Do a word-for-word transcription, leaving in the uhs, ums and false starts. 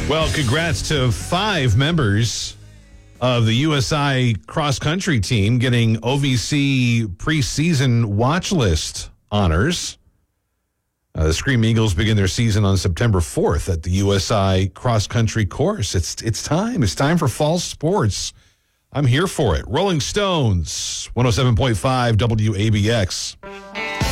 Well, congrats to five members of the U S I cross-country team getting O V C preseason watch list honors. Uh, the Scream Eagles begin their season on September fourth at the U S I cross-country course. It's it's time. It's time for fall sports. I'm here for it. Rolling Stones, one oh seven point five W A B X.